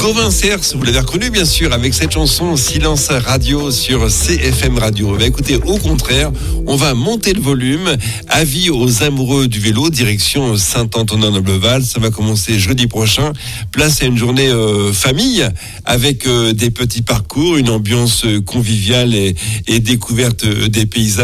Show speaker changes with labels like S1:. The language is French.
S1: Gauvin Cers, vous l'avez reconnu bien sûr, avec cette chanson Silence Radio sur CFM Radio. Écoutez, au contraire, on va monter le volume. Avis aux amoureux du vélo, direction Saint-Antonin-Noble-Val. Ça va commencer jeudi prochain. Place à une journée famille avec des petits parcours, une ambiance conviviale et découverte des paysages.